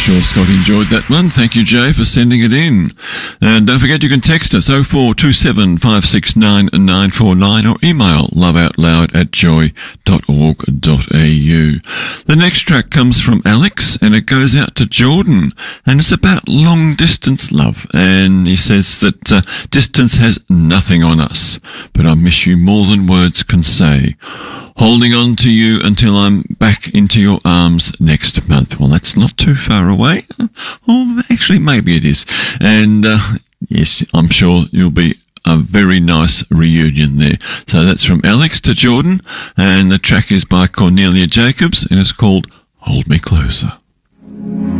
sure Scott enjoyed that one. Thank you, Jay, for sending it in. And don't forget you can text us 0427 569 949 or email loveoutloud@joy.org.au. The next track comes from Alex and it goes out to Jordan, and it's about long distance love. And he says that distance has nothing on us, but I miss you more than words can say. Holding on to you until I'm back into your arms next month. Well, that's not too far away. Or actually, maybe it is. And yes, I'm sure you'll be a very nice reunion there. So that's from Alex to Jordan, and the track is by Cornelia Jacobs, and it's called Hold Me Closer.